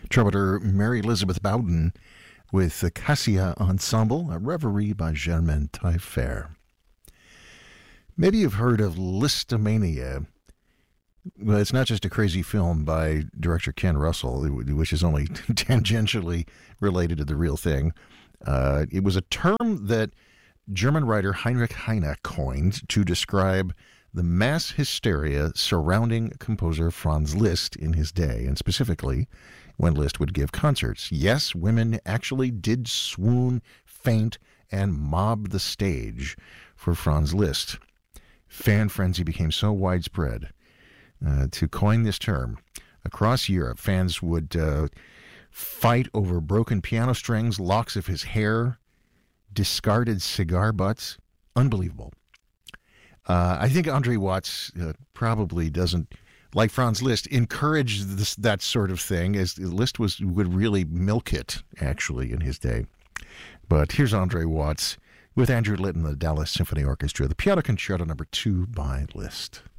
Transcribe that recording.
Trumpeter Mary Elizabeth Bowden with the Cassia Ensemble, a reverie by Germaine Taillefer. Maybe you've heard of Listomania. Well, it's not just a crazy film by director Ken Russell, which is only tangentially related to the real thing. It was a term that German writer Heinrich Heine coined to describe the mass hysteria surrounding composer Franz Liszt in his day, and specifically when Liszt would give concerts. Yes, women actually did swoon, faint, and mob the stage for Franz Liszt. Fan frenzy became so widespread. To coin this term, across Europe, fans would fight over broken piano strings, locks of his hair, discarded cigar butts. Unbelievable. I think Andre Watts probably doesn't, like Franz Liszt, encourage that sort of thing, as Liszt would really milk it, actually, in his day. But here's Andre Watts with Andrew Litton, the Dallas Symphony Orchestra, the Piano Concerto No. 2 by Liszt.